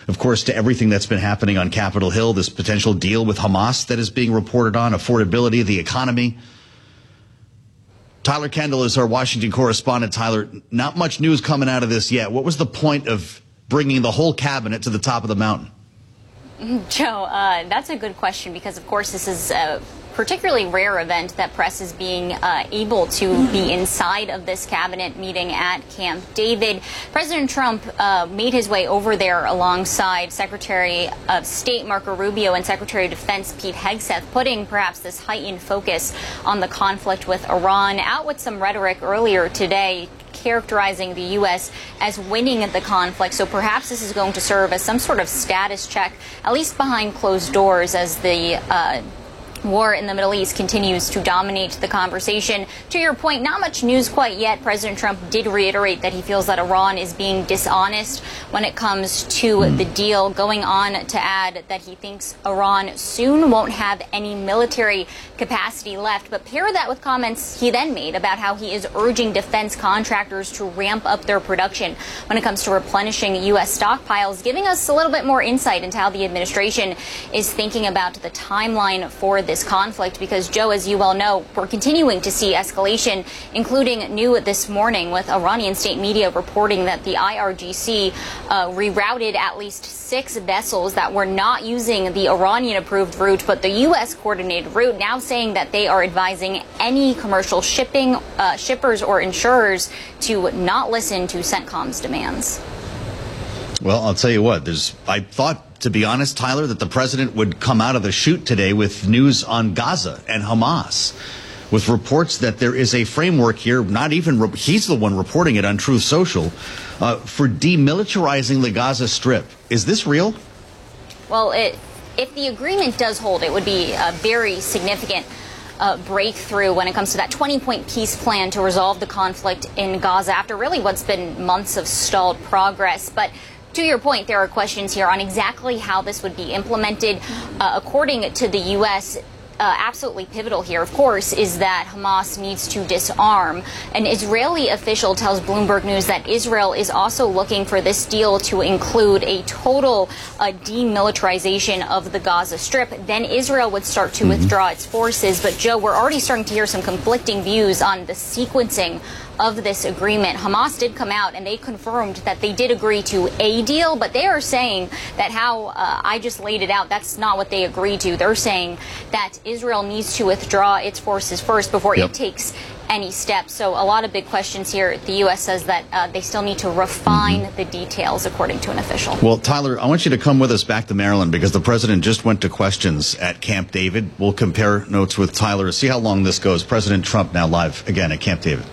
of course, to everything that's been happening on Capitol Hill, this potential deal with Hamas that is being reported on, affordability, the economy. Tyler Kendall is our Washington correspondent. Tyler, not much news coming out of this yet. What was the point of bringing the whole cabinet to the top of the mountain? Joe, that's a good question because, of course, this is a particularly rare event that press is being able to be inside of this cabinet meeting at Camp David. President Trump made his way over there alongside Secretary of State Marco Rubio and Secretary of Defense Pete Hegseth, putting perhaps this heightened focus on the conflict with Iran, out with some rhetoric earlier today characterizing the U.S. as winning the conflict. So perhaps this is going to serve as some sort of status check, at least behind closed doors, as the war in the Middle East continues to dominate the conversation. To your point, not much news quite yet. President Trump did reiterate that he feels that Iran is being dishonest when it comes to the deal, going on to add that he thinks Iran soon won't have any military capacity left. But pair that with comments he then made about how he is urging defense contractors to ramp up their production when it comes to replenishing U.S. stockpiles, giving us a little bit more insight into how the administration is thinking about the timeline for this conflict, because, Joe, as you well know, we're continuing to see escalation, including new this morning with Iranian state media reporting that the IRGC rerouted at least 6 vessels that were not using the Iranian-approved route, but the U.S.-coordinated route, now saying that they are advising any commercial shippers or insurers to not listen to CENTCOM's demands. Well, I'll tell you what, I thought, to be honest, Tyler, that the president would come out of the chute today with news on Gaza and Hamas, with reports that there is a framework here, he's the one reporting it on Truth Social, for demilitarizing the Gaza Strip. Is this real? Well, if the agreement does hold, it would be a very significant breakthrough when it comes to that 20-point peace plan to resolve the conflict in Gaza after really what's been months of stalled progress. But to your point, there are questions here on exactly how this would be implemented. According to the U.S., absolutely pivotal here, of course, is that Hamas needs to disarm. An Israeli official tells Bloomberg News that Israel is also looking for this deal to include a total demilitarization of the Gaza Strip. Then Israel would start to withdraw its forces. But, Joe, we're already starting to hear some conflicting views on the sequencing of this agreement. Hamas did come out and they confirmed that they did agree to a deal, but they are saying that how I just laid it out, that's not what they agreed to. They're saying that Israel needs to withdraw its forces first before it takes any steps. So a lot of big questions here. The U.S. says that they still need to refine the details, according to an official. Well, Tyler, I want you to come with us back to Maryland because the president just went to questions at Camp David. We'll compare notes with Tyler, see how long this goes. President Trump now live again at Camp David.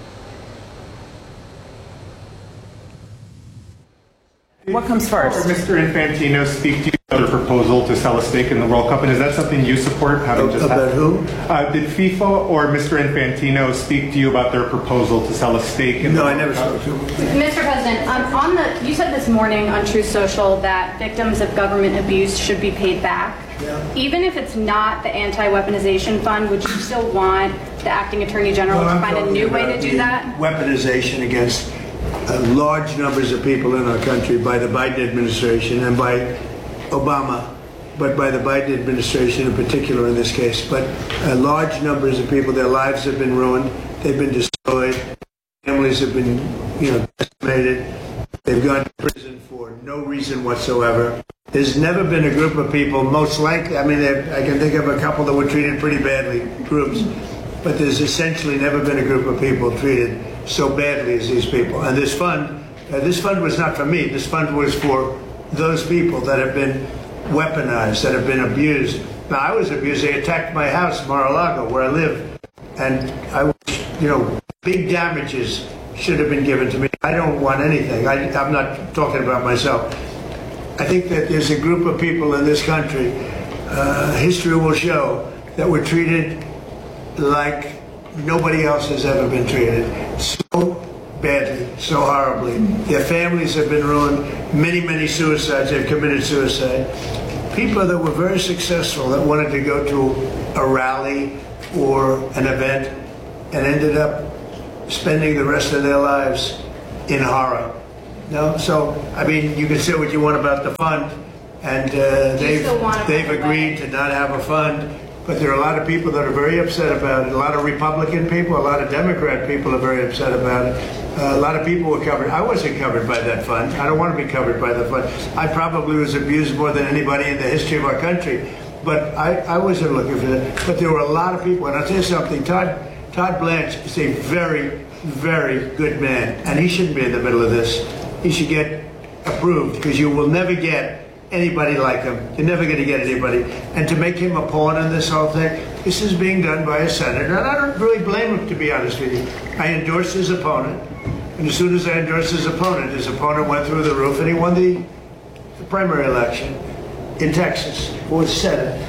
What comes first? Did Mr. Infantino speak to you about a proposal to sell a stake in the World Cup, and is that something you support? About who? Did FIFA or Mr. Infantino speak to you about their proposal to sell a stake in the World Cup? No, I never spoke to him. Mr. President, you said this morning on Truth Social that victims of government abuse should be paid back. Yeah. Even if it's not the anti-weaponization fund, would you still want the acting attorney general to find a new way to do that? Weaponization against large numbers of people in our country by the Biden administration and by Obama, but by the Biden administration in particular in this case. But large numbers of people, their lives have been ruined. They've been destroyed. Families have been, decimated. They've gone to prison for no reason whatsoever. There's never been a group of people, most likely, I can think of a couple that were treated pretty badly, groups, but there's essentially never been a group of people treated so badly as these people. And this fund was not for me. This fund was for those people that have been weaponized, that have been abused. Now, I was abused. They attacked my house, Mar-a-Lago, where I live. And big damages should have been given to me. I don't want anything. I'm not talking about myself. I think that there's a group of people in this country, history will show, that were treated like nobody else has ever been treated. So badly, so horribly. Their families have been ruined. Many, many suicides. They've committed suicide. People that were very successful that wanted to go to a rally or an event and ended up spending the rest of their lives in horror. No. So I mean, you can say what you want about the fund, and they've agreed to not have a fund. But there are a lot of people that are very upset about it. A lot of Republican people, a lot of Democrat people are very upset about it. A lot of people were covered. I wasn't covered by that fund. I don't want to be covered by the fund. I probably was abused more than anybody in the history of our country. But I wasn't looking for that. But there were a lot of people. And I'll tell you something. Todd Blanche is a very, very good man. And he shouldn't be in the middle of this. He should get approved, because you will never get anybody like him. You're never going to get anybody. And to make him a pawn in this whole thing, this is being done by a senator. And I don't really blame him, to be honest with you. I endorsed his opponent. And as soon as I endorsed his opponent went through the roof, and he won the primary election in Texas for the Senate.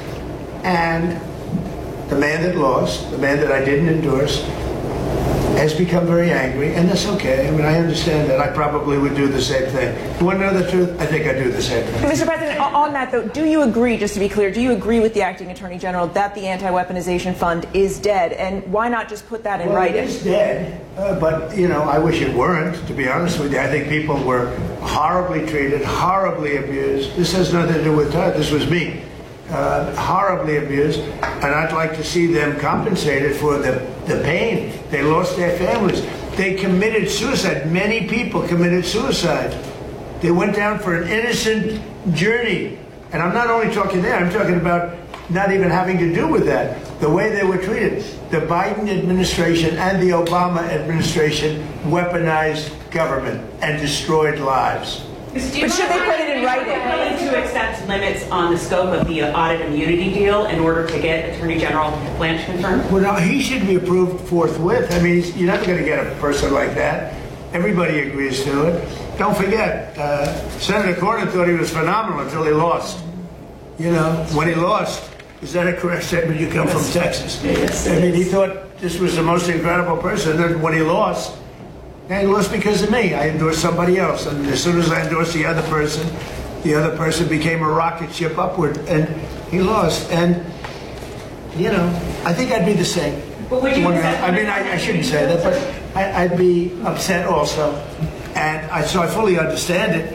And the man that lost, the man that I didn't endorse, has become very angry, and that's okay. I mean, I understand that. I probably would do the same thing. You want to know the truth? I think I'd do the same thing. Mr. President, on that, though, do you agree, just to be clear, do you agree with the acting attorney general that the anti-weaponization fund is dead? And why not just put that in writing? It is dead, but, you know, I wish it weren't, to be honest with you. I think people were horribly treated, horribly abused. This has nothing to do with Todd. This was me. Horribly abused, and I'd like to see them compensated for the pain. They lost their families. They committed suicide. Many people committed suicide. They went down for an innocent journey. And I'm not only talking there, I'm talking about not even having to do with that. The way they were treated. The Biden administration and the Obama administration weaponized government and destroyed lives. But should they put it in writing? Willing to accept limits on the scope of the audit immunity deal in order to get Attorney General Blanche confirmed? Well, no, he should be approved forthwith. I mean, you're not going to get a person like that. Everybody agrees to it. Don't forget, Senator Cornyn thought he was phenomenal until he lost. You know, when he lost, is that a correct statement? You come from Texas. Yes, I mean, he thought this was the most incredible person. And then when he lost, and he lost because of me. I endorsed somebody else. And as soon as I endorsed the other person became a rocket ship upward. And he lost. And, you know, I think I'd be the same. But would you I mean, I shouldn't say that, but I'd be upset also. And so I fully understand it.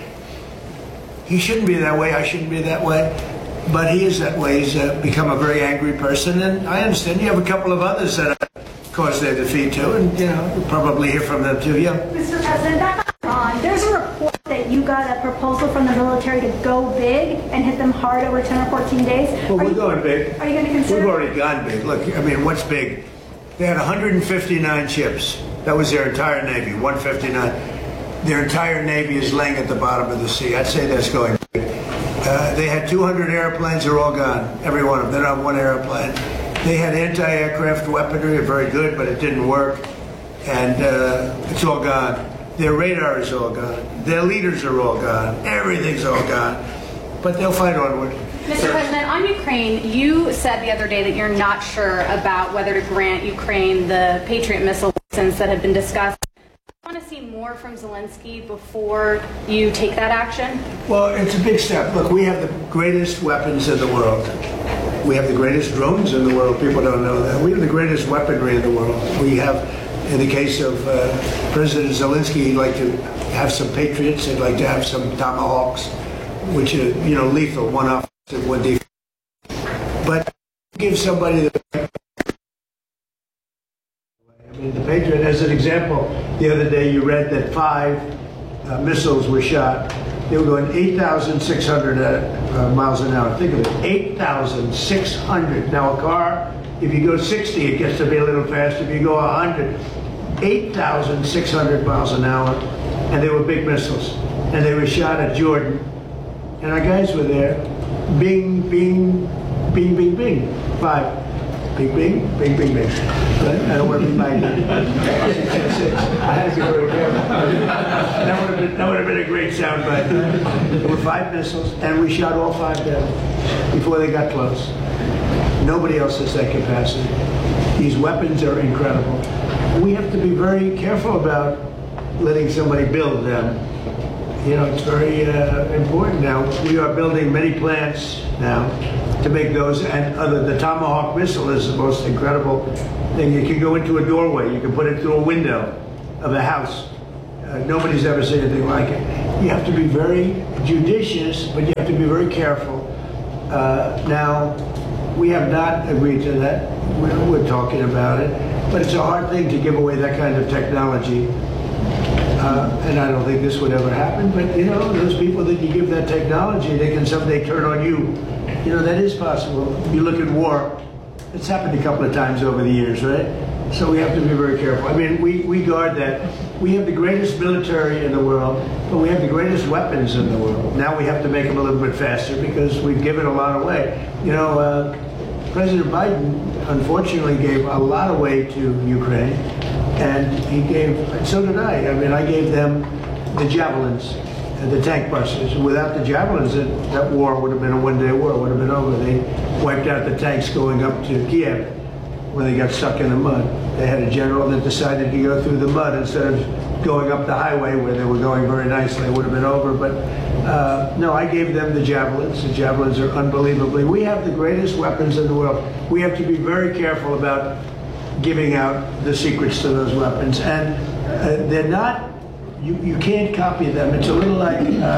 He shouldn't be that way. I shouldn't be that way. But he is that way. He's become a very angry person. And I understand you have a couple of others that caused their defeat too, and you know, we'll probably hear from them too. Yeah. Mr. President, back on. There's a report that you got a proposal from the military to go big and hit them hard over 10 or 14 days. Well, we're going big. Are you going to consider? We've already gone big. Look, I mean, what's big? They had 159 ships. That was their entire Navy, 159. Their entire Navy is laying at the bottom of the sea. I'd say that's going big. They had 200 airplanes. They're all gone. Every one of them. They're not one airplane. They had anti-aircraft weaponry, very good, but it didn't work. And it's all gone. Their radar is all gone. Their leaders are all gone. Everything's all gone. But they'll fight onward. Mr. President, on Ukraine, you said the other day that you're not sure about whether to grant Ukraine the Patriot missile license that had been discussed. Do you want to see more from Zelensky before you take that action? Well, it's a big step. Look, we have the greatest weapons in the world. We have the greatest drones in the world. People don't know that. We have the greatest weaponry in the world. We have, in the case of President Zelensky, he'd like to have some Patriots. He'd like to have some Tomahawks, which are, you know, lethal, one offensive, one defensive. But give somebody the... I mean, the Patriot, as an example, the other day you read that 5 missiles were shot. They were going 8,600 miles an hour. Think of it, 8,600. Now a car, if you go 60, it gets to be a little faster. If you go 100, 8,600 miles an hour. And they were big missiles. And they were shot at Jordan. And our guys were there. Bing, bing, bing, bing, bing. 5. Bing, bing, bing, bing, bing. Right? I don't want to be minded. I had to be very careful. That would have been a great soundbite. There were 5 missiles, and we shot all 5 down before they got close. Nobody else has that capacity. These weapons are incredible. We have to be very careful about letting somebody build them. You know, it's very important now. We are building many plants now to make those, and the Tomahawk missile is the most incredible thing. You can go into a doorway, you can put it through a window of a house. Nobody's ever seen anything like it. You have to be very judicious, but you have to be very careful. Now, we have not agreed to that. We're talking about it, but it's a hard thing to give away that kind of technology. And I don't think this would ever happen, but you know, those people that you give that technology, they can someday turn on you. You know, that is possible. You look at war, it's happened a couple of times over the years, right? So we have to be very careful. I mean, we guard that. We have the greatest military in the world, but we have the greatest weapons in the world. Now we have to make them a little bit faster because we've given a lot away. You know, President Biden, unfortunately, gave a lot away to Ukraine. And he gave, and so did I. I mean, I gave them the javelins and the tank busters. Without the javelins, that war would have been a one-day war. It would have been over. They wiped out the tanks going up to Kiev when they got stuck in the mud. They had a general that decided to go through the mud instead of going up the highway where they were going very nicely. It would have been over. But no, I gave them the javelins. The javelins are unbelievably. We have the greatest weapons in the world. We have to be very careful about giving out the secrets to those weapons, and they're not, you can't copy them. It's a little like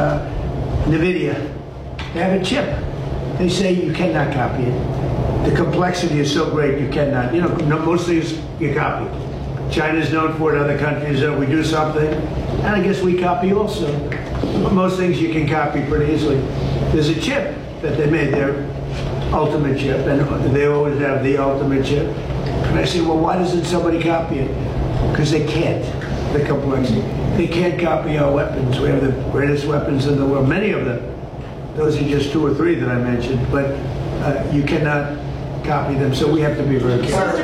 NVIDIA. They have a chip. They say you cannot copy it. The complexity is so great you cannot. You know, most things you copy. China's known for it, other countries, we do something, and I guess we copy also. But most things you can copy pretty easily. There's a chip that they made, their ultimate chip, and they always have the ultimate chip. And I say, well, why doesn't somebody copy it? Because they can't, the complexity. They can't copy our weapons. We have the greatest weapons in the world, many of them. Those are just 2 or 3 that I mentioned, but you cannot copy them, so we have to be very careful.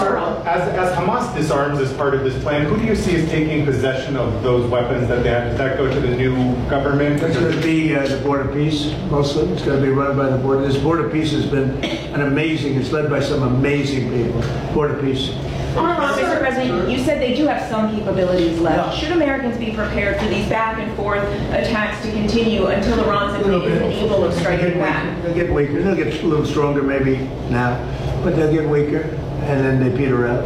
As Hamas disarms as part of this plan, who do you see as taking possession of those weapons that they have? Does that go to the new government? It's going to be the Board of Peace, mostly. It's going to be run by the Board. This Board of Peace has been an amazing, it's led by some amazing people. Board of Peace. Mr. President, you said they do have some capabilities left. Should Americans be prepared for these back and forth attacks to continue until Iran simply isn't able to strike back? They'll get weaker. They'll get a little stronger maybe now, but they'll get weaker, and then they peter out.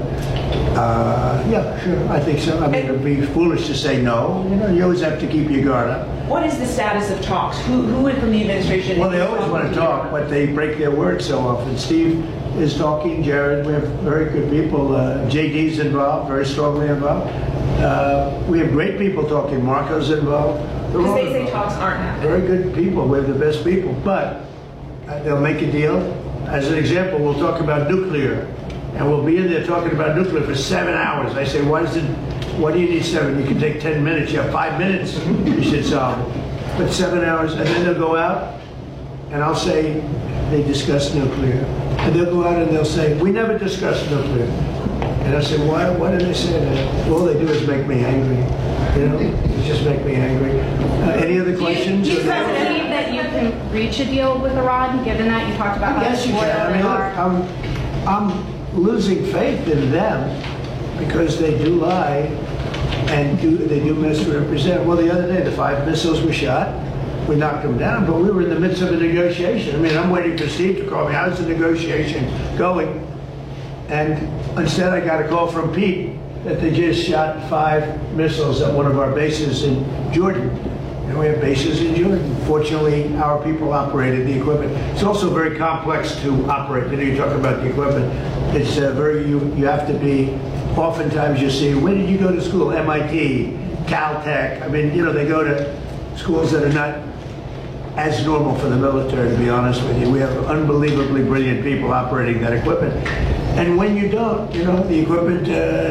Yeah, sure, I think so. I mean, it would be foolish to say no. You know, you always have to keep your guard up. What is the status of talks? Who from the administration? Well, they always want to talk, but they break their word so often. Steve is talking, Jared, we have very good people. JD's involved, very strongly involved. We have great people talking. Marco's involved. Because they say talks aren't happening. Very good people. We have the best people. But they'll make a deal. As an example, we'll talk about nuclear. And we'll be in there talking about nuclear for 7 hours. I say, why do you need 7? You can take 10 minutes. You have 5 minutes. You should solve it. But 7 hours, and then they'll go out, and I'll say, they discuss nuclear. And they'll go out and they'll say, we never discussed nuclear. And I say, why did they say that? All they do is make me angry. You know, they just make me angry. Any other questions? Do you believe that you can reach a deal with Iran, given that you talked about how yes, you can. I mean, look, I'm losing faith in them because they do lie and they do misrepresent. Well, the other day, the 5 missiles were shot. We knocked them down, but we were in the midst of a negotiation. I mean, I'm waiting for Steve to call me. How's the negotiation going? And instead, I got a call from Pete that they just shot 5 missiles at one of our bases in Jordan. And we have bases in Jordan. Fortunately, our people operated the equipment. It's also very complex to operate. You know, you talk about the equipment. It's you have to be, oftentimes you see, where did you go to school? MIT, Caltech. I mean, you know, they go to schools that are not as normal for the military, to be honest with you. We have unbelievably brilliant people operating that equipment. And when you don't, you know, the equipment,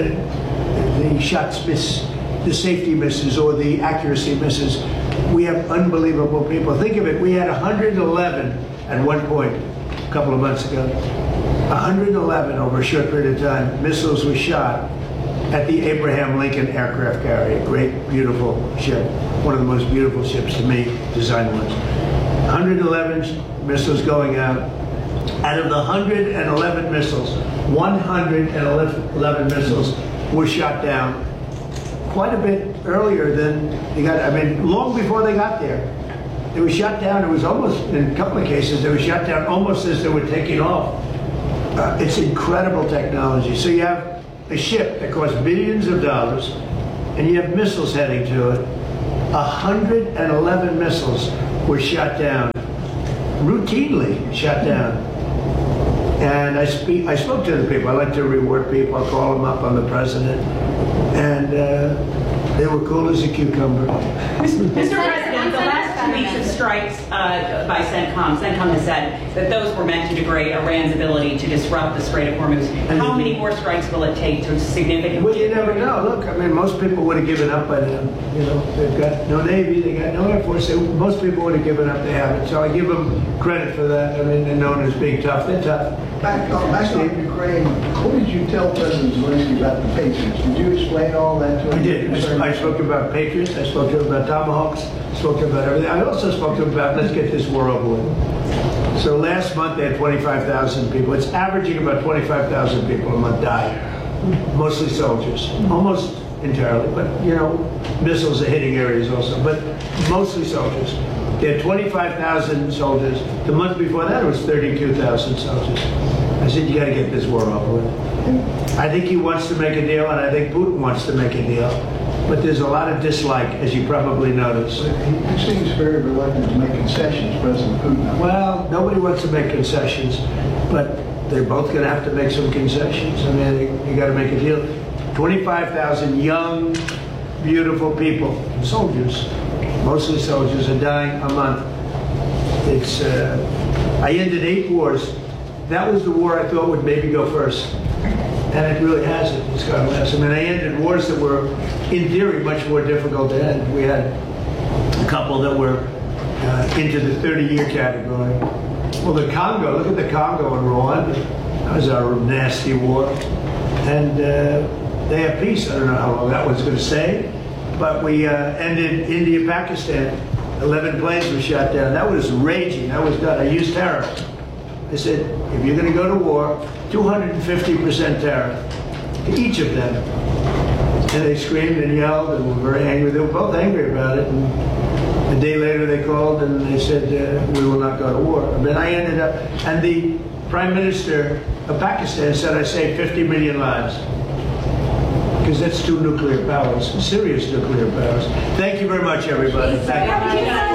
the shots miss, the safety misses, or the accuracy misses. We have unbelievable people. Think of it, we had 111 at one point, a couple of months ago. 111 over a short period of time, missiles were shot at the Abraham Lincoln aircraft carrier. Great, beautiful ship. One of the most beautiful ships to me, design-wise. 111 missiles going out. Out of the 111 missiles, 111 missiles were shot down quite a bit earlier than they got. I mean, long before they got there. They were shot down. It was almost, in a couple of cases, they were shot down almost as they were taking off. It's incredible technology. So you have a ship that costs billions of dollars, and you have missiles heading to it. 111 missiles were shot down, routinely shot down. And I spoke to the people. I like to reward people. I call them up on the president, and they were cool as a cucumber. Mr. President, the last 2 weeks of strikes by CENTCOM has said that those were meant to degrade Iran's ability to disrupt the Strait of Hormuz. How many more strikes will it take to significantly? Well, you never know. Look, I mean, most people would have given up by now. You know, they've got no Navy, they got no Air Force. Most people would have given up. They haven't. So I give them credit for that. I mean, they're known as being tough. They're tough. Back on Ukraine, what did you tell President Zelensky about the Patriots? Did you explain all that to him? I did. I spoke about Patriots. I spoke to him about Tomahawks. I spoke to him about everything. I also spoke to him about, let's get this war over with. So last month they had 25,000 people. It's averaging about 25,000 people a month die. Mostly soldiers. Almost entirely. But, you know, missiles are hitting areas also. But mostly soldiers. They had 25,000 soldiers. The month before that, it was 32,000 soldiers. I said, you got to get this war over with. I think he wants to make a deal, and I think Putin wants to make a deal. But there's a lot of dislike, as you probably noticed. He seems very reluctant to make concessions, President Putin. Well, nobody wants to make concessions, but they're both going to have to make some concessions. I mean, you got to make a deal. 25,000 young, beautiful people, soldiers, mostly soldiers, are dying a month. It's, I ended 8 wars. That was the war I thought would maybe go first. And it really hasn't. It's gone less. I mean, I ended wars that were, in theory, much more difficult to end. We had a couple that were into the 30-year category. Well, the Congo, look at the Congo and Rwanda. That was our nasty war. And they have peace. I don't know how long that one's going to stay. But we ended India, Pakistan. 11 planes were shot down. That was raging. That was done. I used terror. I said, if you're going to go to war, 250% terror, each of them. And they screamed and yelled and were very angry. They were both angry about it. And a day later they called and they said, we will not go to war. And then I ended up, and the Prime Minister of Pakistan said I saved 50 million lives. Because that's 2 nuclear powers, serious nuclear powers. Thank you very much, everybody. Thank you.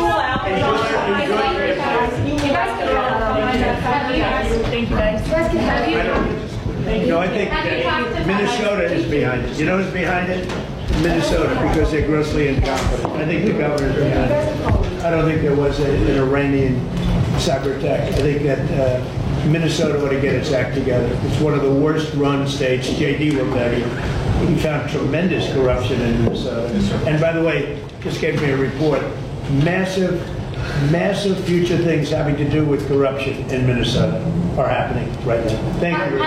No, I think Minnesota is behind it. You know who's behind it? Minnesota, because they're grossly incompetent. I think the governor's behind it. I don't think there was an Iranian cyber attack. I think that Minnesota ought to get its act together. It's one of the worst run states. JD will tell you. He found tremendous corruption in Minnesota. And by the way, just gave me a report. Massive future things having to do with corruption in Minnesota are happening right now. Thank you.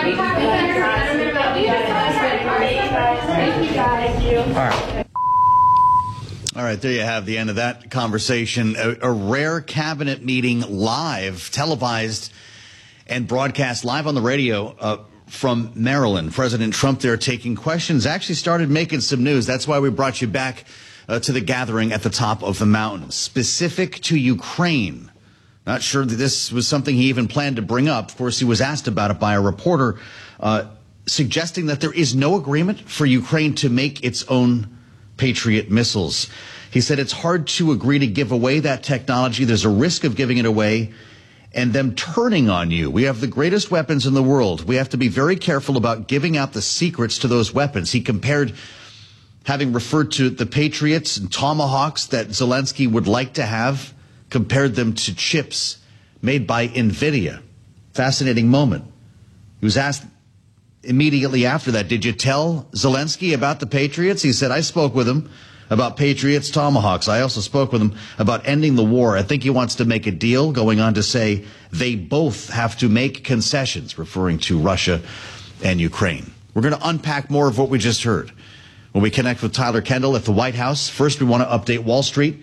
Thank you. All right, there you have the end of that conversation. A rare cabinet meeting live, televised, and broadcast live on the radio from Maryland. President Trump there taking questions actually started making some news. That's why we brought you back to the gathering at the top of the mountain, specific to Ukraine. Not sure that this was something he even planned to bring up. Of course, he was asked about it by a reporter, suggesting that there is no agreement for Ukraine to make its own Patriot missiles. He said it's hard to agree to give away that technology. There's a risk of giving it away and them turning on you. We have the greatest weapons in the world. We have to be very careful about giving out the secrets to those weapons. He compared, having referred to the Patriots and Tomahawks that Zelensky would like to have, compared them to chips made by NVIDIA. Fascinating moment. He was asked immediately after that, did you tell Zelensky about the Patriots? He said, I spoke with him about Patriots, Tomahawks. I also spoke with him about ending the war. I think he wants to make a deal, going on to say they both have to make concessions, referring to Russia and Ukraine. We're going to unpack more of what we just heard when we connect with Tyler Kendall at the White House. First, we want to update Wall Street,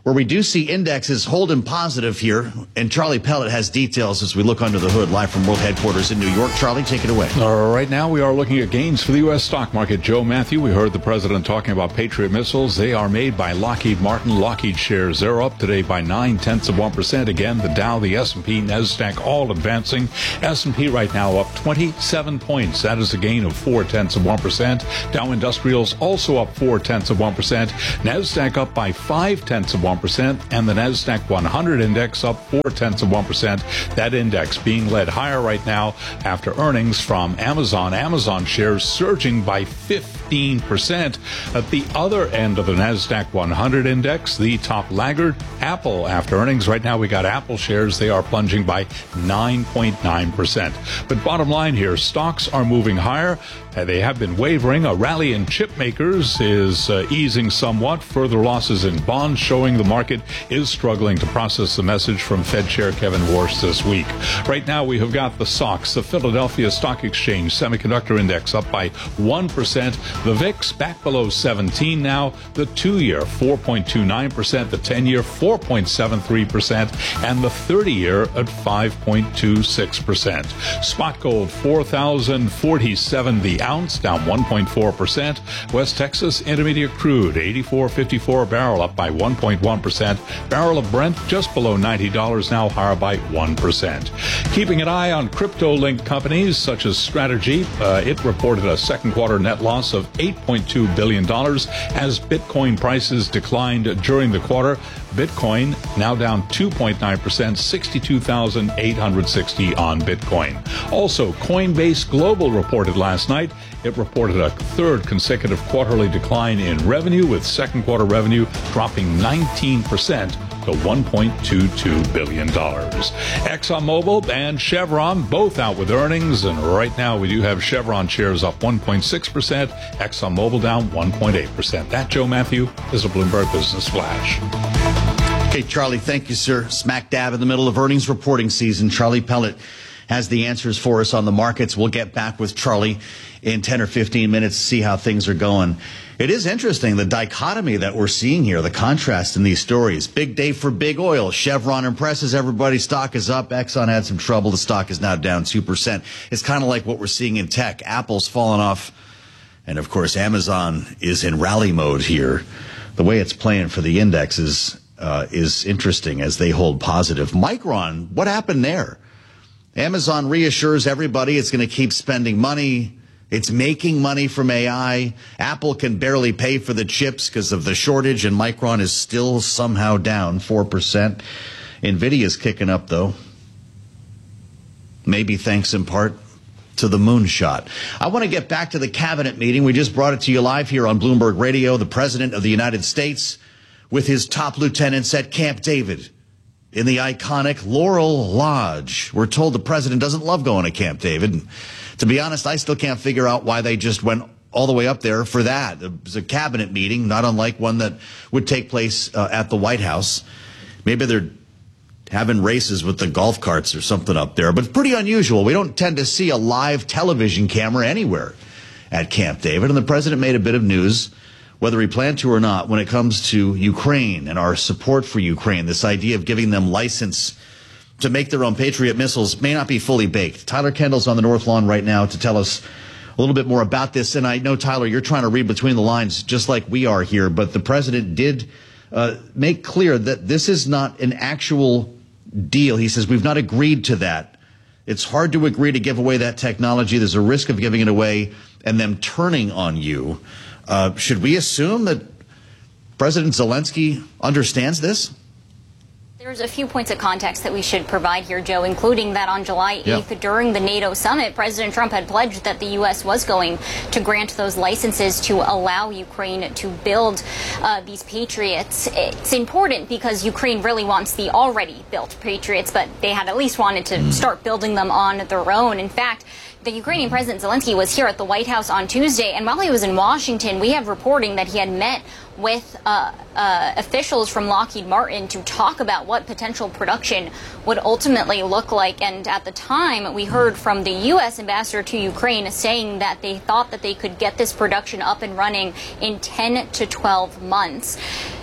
where we do see indexes holding positive here. And Charlie Pellet has details as we look under the hood, live from World Headquarters in New York. Charlie, take it away. Right now, we are looking at gains for the U.S. stock market. Joe Matthew, we heard the president talking about Patriot missiles. They are made by Lockheed Martin. Lockheed shares, they're up today by 0.9%. Again, the Dow, the S&P, NASDAQ, all advancing. S&P right now up 27 points. That is a gain of 0.4%. Dow Industrials also up 0.4%. NASDAQ up by 0.5%. And the NASDAQ 100 index up 0.4%. That index being led higher right now after earnings from Amazon. Amazon shares surging by 15%. At the other end of the NASDAQ 100 index, the top laggard, Apple, after earnings. Right now we got Apple shares. They are plunging by 9.9%. But bottom line here, stocks are moving higher. They have been wavering. A rally in chip makers is easing somewhat. Further losses in bonds showing the market is struggling to process the message from Fed Chair Kevin Warsh this week. Right now we have got the SOX, the Philadelphia Stock Exchange Semiconductor Index, up by 1%. The VIX back below 17 now. The 2-year 4.29%, the 10-year 4.73%, and the 30-year at 5.26%. Spot gold 4,047 the ounce, down 1.4%. West Texas Intermediate crude 84.54 a barrel, up by 1.1%. Barrel of Brent just below $90 now, higher by 1%. Keeping an eye on crypto-linked companies such as Strategy, it reported a second quarter net loss of $8.2 billion as Bitcoin prices declined during the quarter. Bitcoin now down 2.9%, 62,860 on Bitcoin. Also, Coinbase Global reported last night. It reported a third consecutive quarterly decline in revenue, with second quarter revenue dropping 19% to $1.22 billion. ExxonMobil and Chevron both out with earnings, and right now we do have Chevron shares up 1.6%, ExxonMobil down 1.8%. That, Joe Matthew, is a Bloomberg Business Flash. Okay, Charlie, thank you, sir. Smack dab in the middle of earnings reporting season. Charlie Pellet has the answers for us on the markets. We'll get back with Charlie in 10 or 15 minutes to see how things are going. It is interesting, the dichotomy that we're seeing here, the contrast in these stories. Big day for big oil. Chevron impresses everybody. Stock is up. Exxon had some trouble. The stock is now down 2%. It's kind of like what we're seeing in tech. Apple's fallen off. And, of course, Amazon is in rally mode here. The way it's playing for the indexes is interesting as they hold positive. Micron, what happened there? Amazon reassures everybody it's going to keep spending money. It's making money from AI. Apple can barely pay for the chips because of the shortage, and Micron is still somehow down 4%. NVIDIA's kicking up, though. Maybe thanks in part to the moonshot. I want to get back to the cabinet meeting. We just brought it to you live here on Bloomberg Radio. The President of the United States with his top lieutenants at Camp David in the iconic Laurel Lodge. We're told the president doesn't love going to Camp David. To be honest, I still can't figure out why they just went all the way up there for that. It was a cabinet meeting, not unlike one that would take place at the White House. Maybe they're having races with the golf carts or something up there, but it's pretty unusual. We don't tend to see a live television camera anywhere at Camp David, and the president made a bit of news, whether he planned to or not, when it comes to Ukraine and our support for Ukraine. This idea of giving them license to make their own Patriot missiles may not be fully baked. Tyler Kendall's on the North Lawn right now to tell us a little bit more about this. And I know, Tyler, you're trying to read between the lines just like we are here, but the president did make clear that this is not an actual deal. He says, we've not agreed to that. It's hard to agree to give away that technology. There's a risk of giving it away and them turning on you. Should we assume that President Zelensky understands this? There's a few points of context that we should provide here, Joe, including that on July 8th, during the NATO summit, President Trump had pledged that the U.S. was going to grant those licenses to allow Ukraine to build these Patriots. It's important because Ukraine really wants the already built Patriots, but they had at least wanted to start building them on their own. In fact, the Ukrainian President Zelensky was here at the White House on Tuesday, and while he was in Washington, we have reporting that he had met with officials from Lockheed Martin to talk about what potential production would ultimately look like. And at the time, we heard from the U.S. ambassador to Ukraine saying that they thought that they could get this production up and running in 10 to 12 months.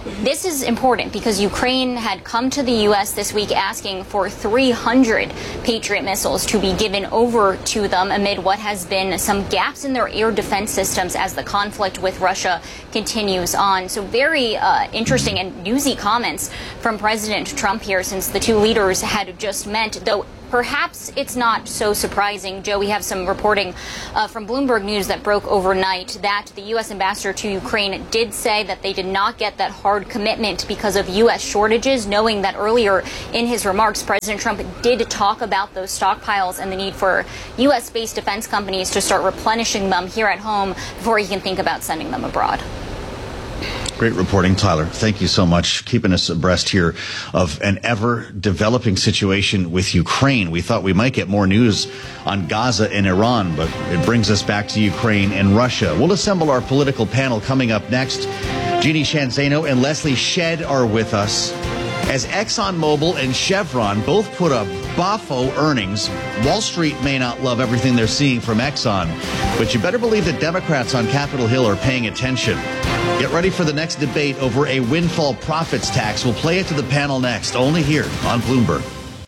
This is important because Ukraine had come to the U.S. this week asking for 300 Patriot missiles to be given over to them amid what has been some gaps in their air defense systems as the conflict with Russia continues on. So very interesting and newsy comments from President Trump here, since the two leaders had just met, though perhaps it's not so surprising. Joe, we have some reporting from Bloomberg News that broke overnight that the U.S. ambassador to Ukraine did say that they did not get that hard commitment because of U.S. shortages, knowing that earlier in his remarks, President Trump did talk about those stockpiles and the need for U.S.-based defense companies to start replenishing them here at home before he can think about sending them abroad. Great reporting, Tyler. Thank you so much. Keeping us abreast here of an ever-developing situation with Ukraine. We thought we might get more news on Gaza and Iran, but it brings us back to Ukraine and Russia. We'll assemble our political panel coming up next. Jeannie Shanzano and Leslie Shedd are with us. As ExxonMobil and Chevron both put up boffo earnings, Wall Street may not love everything they're seeing from Exxon, but you better believe that Democrats on Capitol Hill are paying attention. Get ready for the next debate over a windfall profits tax. We'll play it to the panel next, only here on Bloomberg.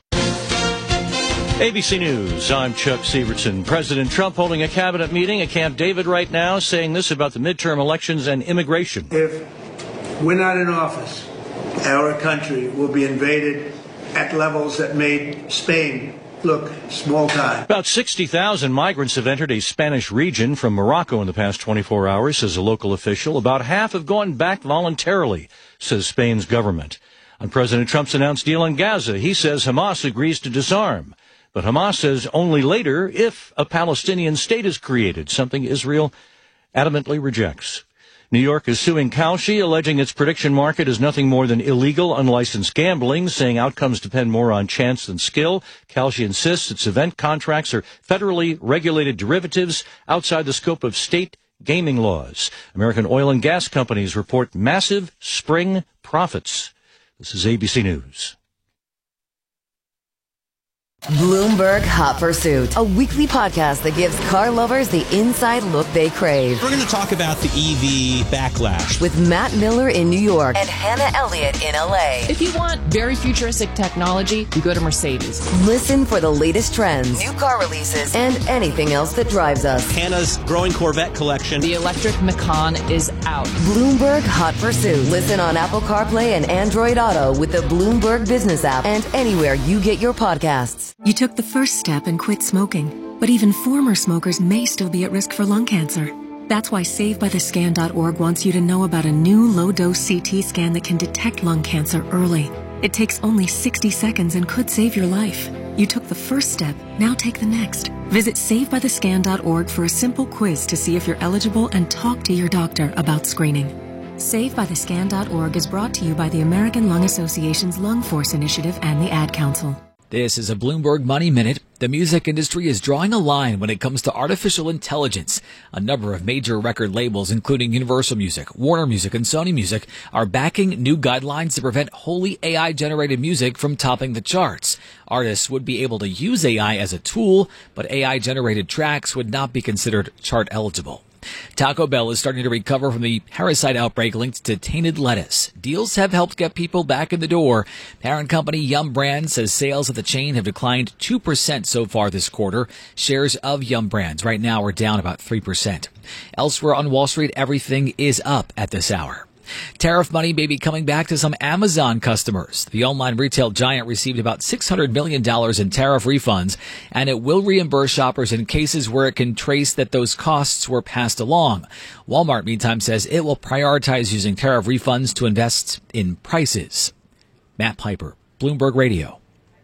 ABC News, I'm Chuck Severson. President Trump holding a cabinet meeting at Camp David right now, saying this about the midterm elections and immigration. If we're not in office, our country will be invaded at levels that made Spain look small time. About 60,000 migrants have entered a Spanish region from Morocco in the past 24 hours, says a local official. About half have gone back voluntarily, says Spain's government. On President Trump's announced deal in Gaza, he says Hamas agrees to disarm. But Hamas says only later if a Palestinian state is created, something Israel adamantly rejects. New York is suing Kalshi, alleging its prediction market is nothing more than illegal, unlicensed gambling, saying outcomes depend more on chance than skill. Kalshi insists its event contracts are federally regulated derivatives outside the scope of state gaming laws. American oil and gas companies report massive spring profits. This is ABC News. Bloomberg Hot Pursuit, a weekly podcast that gives car lovers the inside look they crave. We're going to talk about the EV backlash with Matt Miller in New York and Hannah Elliott in LA. If you want very futuristic technology, you go to Mercedes. Listen for the latest trends, new car releases, and anything else that drives us. Hannah's growing Corvette collection. The electric Macan is out. Bloomberg Hot Pursuit. Listen on Apple CarPlay and Android Auto with the Bloomberg Business app and anywhere you get your podcasts. You took the first step and quit smoking, but even former smokers may still be at risk for lung cancer. That's why SaveByTheScan.org wants you to know about a new low-dose CT scan that can detect lung cancer early. It takes only 60 seconds and could save your life. You took the first step, now take the next. Visit SaveByTheScan.org for a simple quiz to see if you're eligible and talk to your doctor about screening. SaveByTheScan.org is brought to you by the American Lung Association's Lung Force Initiative and the Ad Council. This is a Bloomberg Money Minute. The music industry is drawing a line when it comes to artificial intelligence. A number of major record labels, including Universal Music, Warner Music, and Sony Music, are backing new guidelines to prevent wholly AI-generated music from topping the charts. Artists would be able to use AI as a tool, but AI-generated tracks would not be considered chart-eligible. Taco Bell is starting to recover from the parasite outbreak linked to tainted lettuce. Deals have helped get people back in the door. Parent company Yum Brands says sales of the chain have declined 2% so far this quarter. Shares of Yum Brands right now are down about 3%. Elsewhere on Wall Street, everything is up at this hour. Tariff money may be coming back to some Amazon customers. The online retail giant received about $600 million in tariff refunds, and it will reimburse shoppers in cases where it can trace that those costs were passed along. Walmart, meantime, says it will prioritize using tariff refunds to invest in prices. Matt Piper, Bloomberg Radio.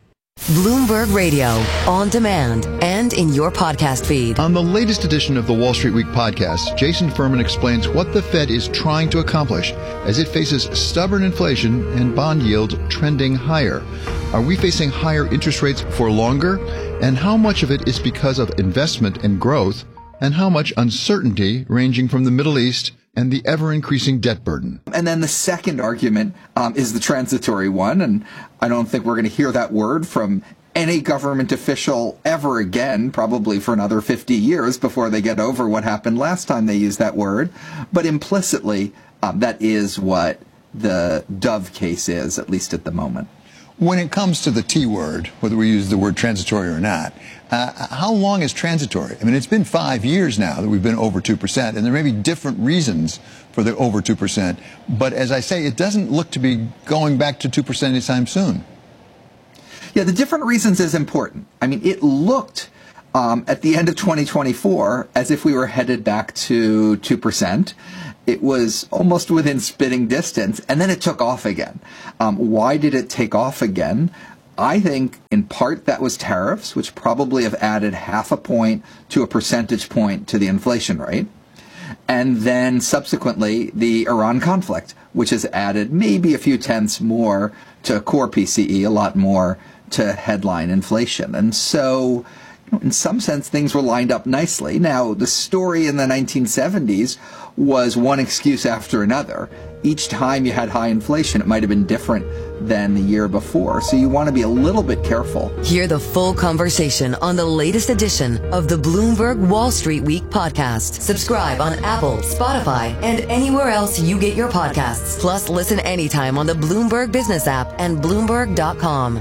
Bloomberg Radio, on demand and in your podcast feed. On the latest edition of the Wall Street Week podcast, Jason Furman explains what the Fed is trying to accomplish as it faces stubborn inflation and bond yields trending higher. Are we facing higher interest rates for longer? And how much of it is because of investment and growth? And how much uncertainty ranging from the Middle East and the ever-increasing debt burden? And then the second argument is the transitory one, and I don't think we're going to hear that word from any government official ever again, probably for another 50 years before they get over what happened last time they used that word. But implicitly, that is what the Dove case is, at least at the moment. When it comes to the T word, whether we use the word transitory or not, how long is transitory? I mean, it's been 5 years now that we've been over 2%, and there may be different reasons for the over 2%. But as I say, it doesn't look to be going back to 2% anytime soon. Yeah, the different reasons is important. I mean, it looked at the end of 2024 as if we were headed back to 2%. It was almost within spitting distance, and then it took off again. Why did it take off again? I think in part that was tariffs, which probably have added 0.5 point to a percentage point to the inflation rate. And then subsequently the Iran conflict, which has added maybe a few tenths more to core PCE, a lot more to headline inflation. And so, in some sense, things were lined up nicely. Now, the story in the 1970s was one excuse after another. Each time you had high inflation, it might have been different than the year before. So you want to be a little bit careful. Hear the full conversation on the latest edition of the Bloomberg Wall Street Week podcast. Subscribe on Apple, Spotify, and anywhere else you get your podcasts. Plus, listen anytime on the Bloomberg Business app and Bloomberg.com.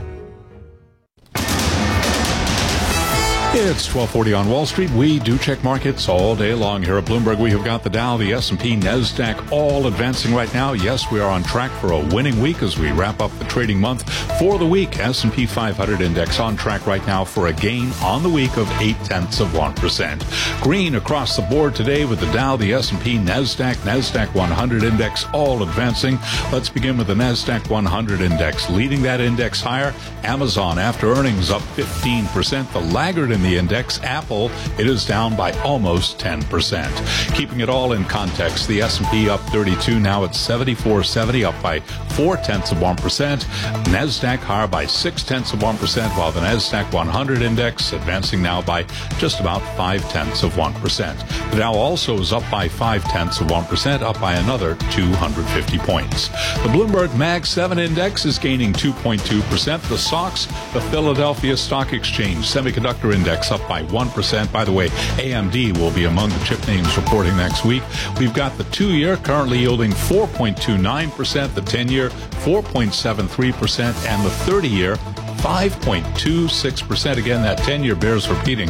It's 1240 on Wall Street. We do check markets all day long here at Bloomberg. We have got the Dow, the S&P, NASDAQ all advancing right now. Yes, we are on track for a winning week as we wrap up the trading month. For the week, S&P 500 index on track right now for a gain on the week of 0.8%. Green across the board today with the Dow, the S&P, NASDAQ 100 index all advancing. Let's begin with the NASDAQ 100 index. Leading that index higher, Amazon after earnings up 15%. The laggard in the index, Apple, it is down by almost 10%. Keeping it all in context, the S&P up 32, now at 74.70, up by 0.4%. NASDAQ higher by 0.6%, while the NASDAQ 100 index advancing now by just about 0.5%. The Dow also is up by 0.5%, up by another 250 points. The Bloomberg Mag 7 index is gaining 2.2%. The SOX, the Philadelphia Stock Exchange Semiconductor Index up by 1%. By the way, AMD will be among the chip names reporting next week. We've got the 2-year currently yielding 4.29%, the 10-year 4.73%, and the 30-year 5.26%. Again, that 10-year bears repeating,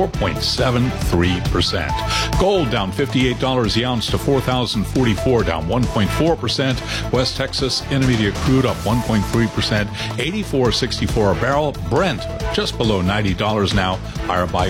4.73%. Gold down $58 the ounce to $4,044, down 1.4%. West Texas Intermediate crude up 1.3%, $84.64 a barrel. Brent just below $90 now, higher by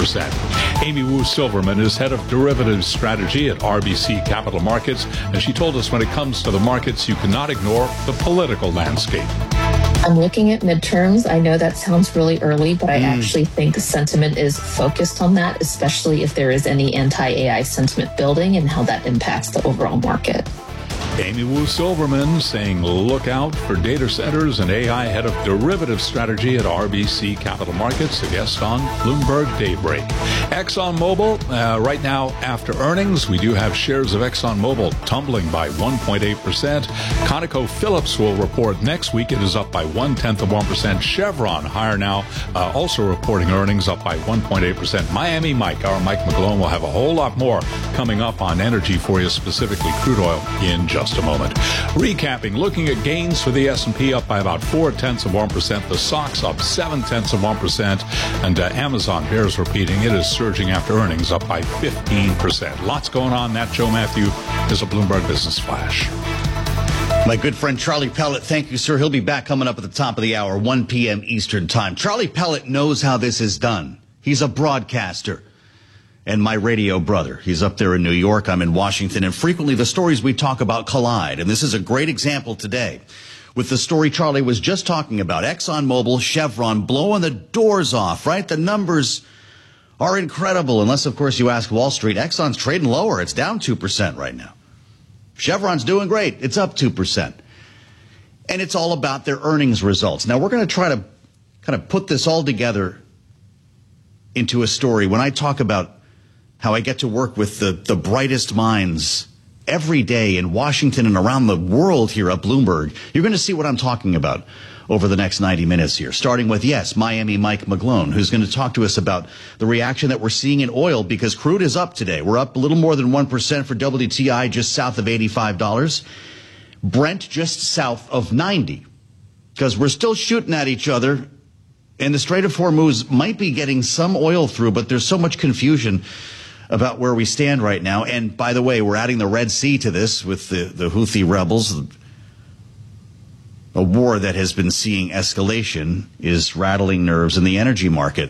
1%. Amy Wu Silverman is head of derivatives strategy at RBC Capital Markets, and she told us when it comes to the markets, you cannot ignore the political landscape. I'm looking at midterms. I know that sounds really early, but I actually think sentiment is focused on that, especially if there is any anti-AI sentiment building and how that impacts the overall market. Amy Wu Silverman saying look out for data centers and AI, head of derivatives strategy at RBC Capital Markets, a guest on Bloomberg Daybreak. ExxonMobil, right now after earnings, we do have shares of ExxonMobil tumbling by 1.8%. ConocoPhillips will report next week. It is up by 0.1%. Chevron higher now, also reporting earnings up by 1.8%. Miami Mike, our Mike McGlone, will have a whole lot more coming up on energy for you, specifically crude oil, in just a moment. Recapping, looking at gains for the S&P up by about 0.4%. The SOX up 0.7%. And Amazon bears repeating, it is surging after earnings up by 15%. Lots going on. That, Joe Matthew, is a Bloomberg Business Flash. My good friend Charlie Pellet, thank you, sir. He'll be back coming up at the top of the hour, 1 p.m. Eastern Time. Charlie Pellet knows how this is done. He's a broadcaster. And my radio brother. He's up there in New York. I'm in Washington. And frequently the stories we talk about collide. And this is a great example today with the story Charlie was just talking about. ExxonMobil, Chevron blowing the doors off, right? The numbers are incredible. Unless, of course, you ask Wall Street. Exxon's trading lower. It's down 2% right now. Chevron's doing great. It's up 2%. And it's all about their earnings results. Now, we're going to try to kind of put this all together into a story. When I talk about how I get to work with the brightest minds every day in Washington and around the world here at Bloomberg, you're going to see what I'm talking about over the next 90 minutes here, starting with, yes, Miami Mike McGlone, who's going to talk to us about the reaction that we're seeing in oil because crude is up today. We're up a little more than 1% for WTI, just south of $85. Brent just south of 90, because we're still shooting at each other, and the Strait of Hormuz might be getting some oil through, but there's so much confusion about where we stand right now. And by the way, we're adding the Red Sea to this with the Houthi rebels. A war that has been seeing escalation is rattling nerves in the energy market.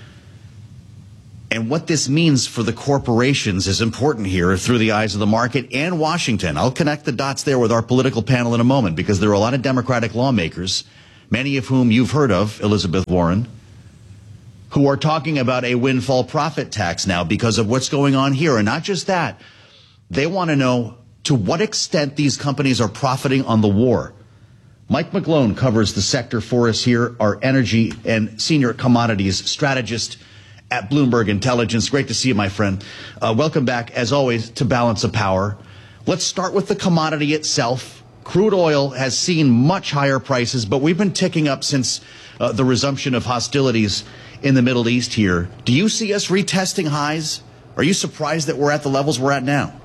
And what this means for the corporations is important here through the eyes of the market and Washington. I'll connect the dots there with our political panel in a moment, because there are a lot of Democratic lawmakers, many of whom you've heard of, Elizabeth Warren, who are talking about a windfall profit tax now because of what's going on here. And not just that, they want to know to what extent these companies are profiting on the war. Mike McGlone covers the sector for us here, our energy and senior commodities strategist at Bloomberg Intelligence. Great to see you, my friend. Welcome back, as always, to Balance of Power. Let's start with the commodity itself. Crude oil has seen much higher prices, but we've been ticking up since the resumption of hostilities in the Middle East here. Do you see us retesting highs? Are you surprised that we're at the levels we're at now?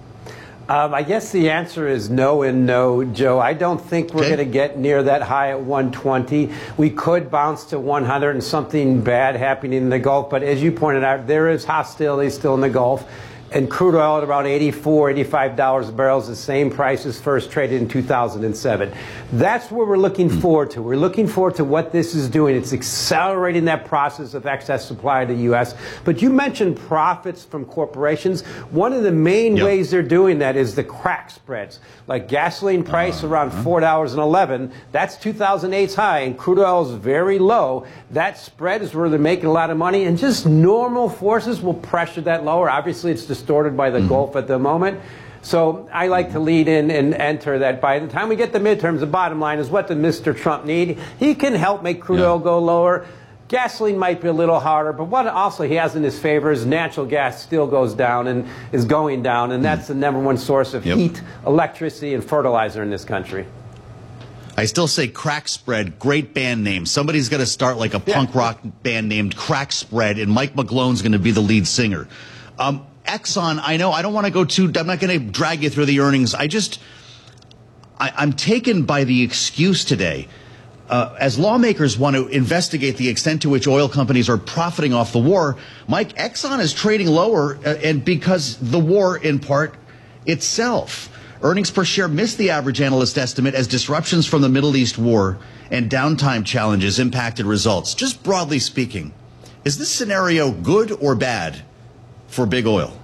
I guess the answer is no and no, Joe. I don't think we're going to get near that high at 120. We could bounce to 100 and something bad happening in the Gulf. But as you pointed out, there is hostility still in the Gulf. And crude oil at around $84, $85 a barrel is the same price as first traded in 2007. That's what we're looking forward to. We're looking forward to what this is doing. It's accelerating that process of excess supply to the U.S. But you mentioned profits from corporations. One of the main ways they're doing that is the crack spreads. Like gasoline price around $4.11. That's 2008's high, and crude oil is very low. That spread is where they're making a lot of money, and just normal forces will pressure that lower. Obviously, it's distorted by the Gulf at the moment. So I like to lead in and enter that by the time we get the midterms, the bottom line is, what does Mr. Trump need? He can help make crude oil go lower. Gasoline might be a little harder, but what also he has in his favor is natural gas still goes down and is going down, and that's the number one source of heat, electricity, and fertilizer in this country. I still say Crack Spread, great band name. Somebody's going to start like a punk rock band named Crack Spread, and Mike McGlone's going to be the lead singer. Exxon, I know I don't want to go too, I'm not going to drag you through the earnings. I'm taken by the excuse today. As lawmakers want to investigate the extent to which oil companies are profiting off the war, Mike, Exxon is trading lower, and because the war, in part, itself. Earnings per share missed the average analyst estimate as disruptions from the Middle East war and downtime challenges impacted results. Just broadly speaking, is this scenario good or bad for big oil?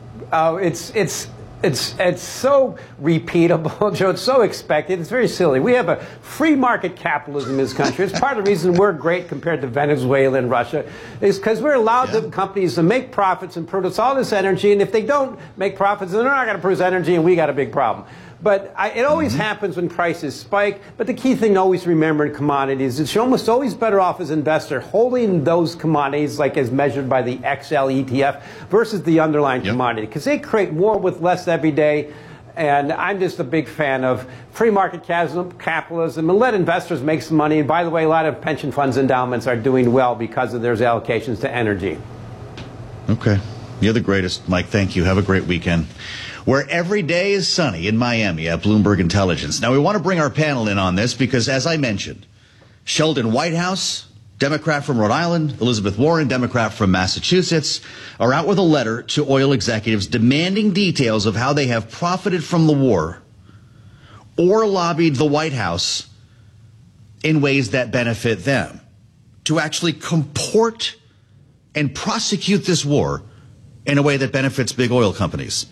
It's so repeatable, Joe. It's so expected. It's very silly. We have a free market capitalism in this country. It's part of the reason we're great compared to Venezuela and Russia, is because we're allowed the companies to make profits and produce all this energy. And if they don't make profits, then they're not going to produce energy, and we got a big problem. But it always happens when prices spike. But the key thing to always remember in commodities is you're almost always better off as an investor holding those commodities, like as measured by the XL ETF, versus the underlying commodity, because they create more with less every day. And I'm just a big fan of free market capitalism, and let investors make some money. And by the way, a lot of pension funds endowments are doing well because of their allocations to energy. Okay. You're the greatest, Mike. Thank you. Have a great weekend. Where every day is sunny in Miami at Bloomberg Intelligence. Now, we want to bring our panel in on this because, as I mentioned, Sheldon Whitehouse, Democrat from Rhode Island, Elizabeth Warren, Democrat from Massachusetts, are out with a letter to oil executives demanding details of how they have profited from the war or lobbied the White House in ways that benefit them to actually comport and prosecute this war in a way that benefits big oil companies.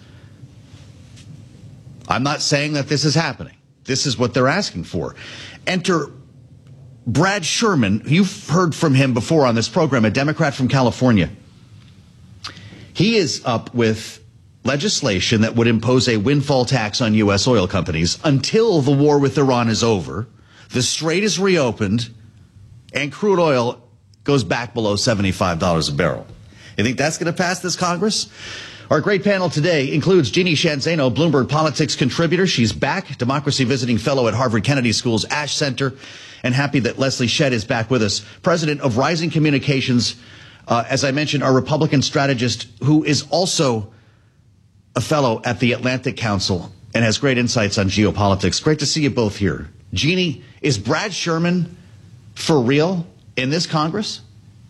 I'm not saying that this is happening. This is what they're asking for. Enter Brad Sherman. You've heard from him before on this program, a Democrat from California. He is up with legislation that would impose a windfall tax on U.S. oil companies until the war with Iran is over, the strait is reopened, and crude oil goes back below $75 a barrel. You think that's going to pass this Congress? Our great panel today includes Jeannie Sheehan Zaino, Bloomberg Politics contributor. She's back, Democracy Visiting Fellow at Harvard Kennedy School's Ash Center, and happy that Leslie Shedd is back with us, President of Rising Communications, as I mentioned, our Republican strategist who is also a fellow at the Atlantic Council and has great insights on geopolitics. Great to see you both here. Jeannie, is Brad Sherman for real in this Congress?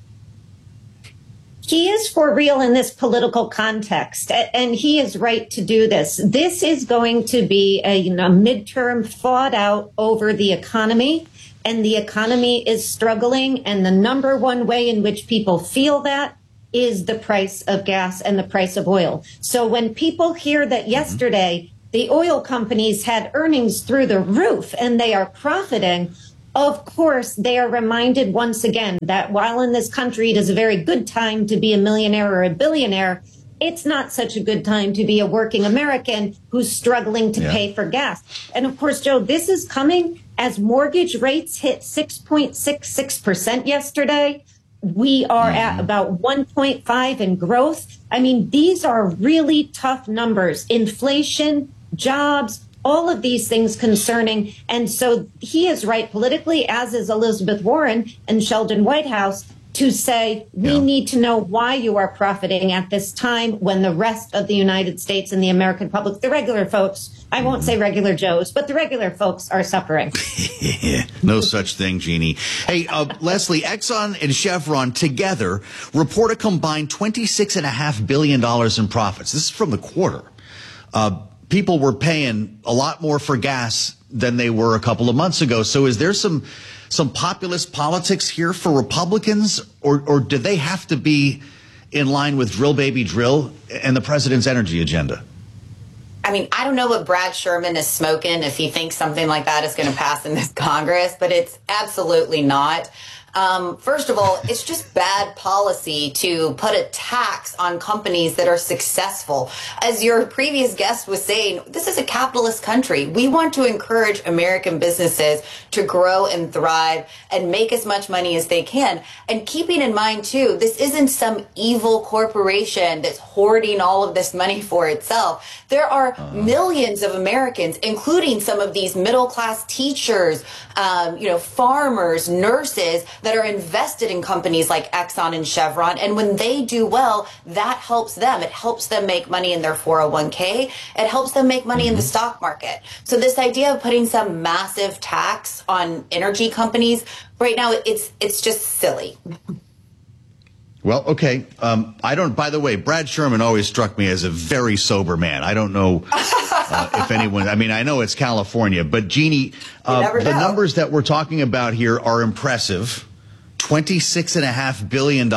He is for real in this political context, and he is right to do this. This is going to be a midterm fought out over the economy, and the economy is struggling, and the number one way in which people feel that is the price of gas and the price of oil. So when people hear that yesterday the oil companies had earnings through the roof and they are profiting, of course, they are reminded once again that while in this country it is a very good time to be a millionaire or a billionaire, it's not such a good time to be a working American who's struggling to pay for gas. And of course, Joe, this is coming as mortgage rates hit 6.66% yesterday. We are at about 1.5 in growth. I mean, these are really tough numbers. Inflation, jobs, all of these things concerning. And so he is right politically, as is Elizabeth Warren and Sheldon Whitehouse, to say we need to know why you are profiting at this time when the rest of the United States and the American public, the regular folks, I won't say regular Joes, but the regular folks are suffering. No such thing, Jeannie. Hey, Leslie, Exxon and Chevron together report a combined $26.5 billion in profits. This is from the quarter. People were paying a lot more for gas than they were a couple of months ago. So is there some populist politics here for Republicans, or do they have to be in line with drill, baby, drill and the president's energy agenda? I mean, I don't know what Brad Sherman is smoking if he thinks something like that is going to pass in this Congress, but it's absolutely not. First of all, it's just bad policy to put a tax on companies that are successful. As your previous guest was saying, this is a capitalist country. We want to encourage American businesses to grow and thrive and make as much money as they can. And keeping in mind, too, this isn't some evil corporation that's hoarding all of this money for itself. There are millions of Americans, including some of these middle-class teachers, farmers, nurses, that are invested in companies like Exxon and Chevron. And when they do well, that helps them. It helps them make money in their 401k. It helps them make money in the stock market. So this idea of putting some massive tax on energy companies right now, it's just silly. Well, okay. By the way, Brad Sherman always struck me as a very sober man. I don't know if anyone, I know it's California, but Jeannie, the numbers that we're talking about here are impressive. $26.5 billion.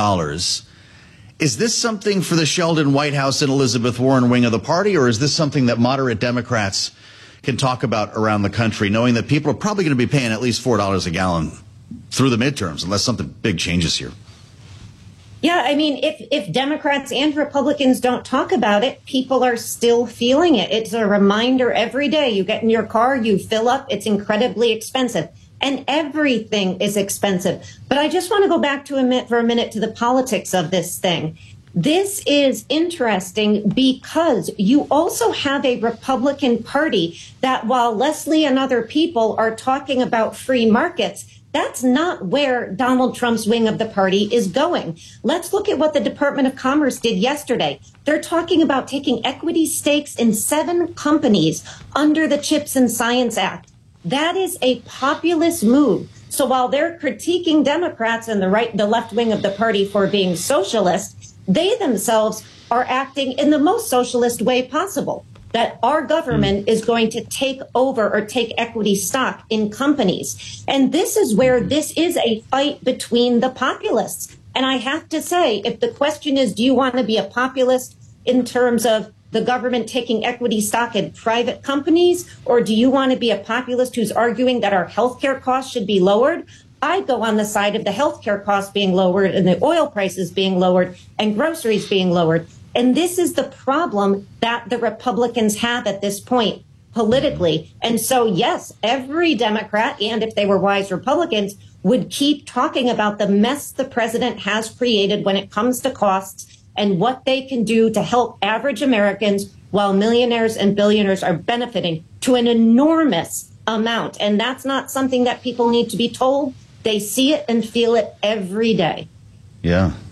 Is this something for the Sheldon Whitehouse and Elizabeth Warren wing of the party, or is this something that moderate Democrats can talk about around the country, knowing that people are probably going to be paying at least $4 a gallon through the midterms, unless something big changes here? Yeah, if Democrats and Republicans don't talk about it, people are still feeling it. It's a reminder every day. You get in your car, you fill up, it's incredibly expensive. And everything is expensive. But I just want to go back for a minute to the politics of this thing. This is interesting because you also have a Republican Party that, while Leslie and other people are talking about free markets, that's not where Donald Trump's wing of the party is going. Let's look at what the Department of Commerce did yesterday. They're talking about taking equity stakes in 7 companies under the CHIPS and Science Act. That is a populist move. So while they're critiquing Democrats and the left wing of the party for being socialist, they themselves are acting in the most socialist way possible. That our government is going to take over or take equity stock in companies. And this is where this is a fight between the populists. And I have to say, if the question is, do you want to be a populist in terms of the government taking equity stock in private companies, or do you want to be a populist who's arguing that our healthcare costs should be lowered? I go on the side of the healthcare costs being lowered and the oil prices being lowered and groceries being lowered. And this is the problem that the Republicans have at this point politically. And so, yes, every Democrat, and if they were wise Republicans, would keep talking about the mess the president has created when it comes to costs and what they can do to help average Americans while millionaires and billionaires are benefiting to an enormous amount. And that's not something that people need to be told. They see it and feel it every day. Yeah.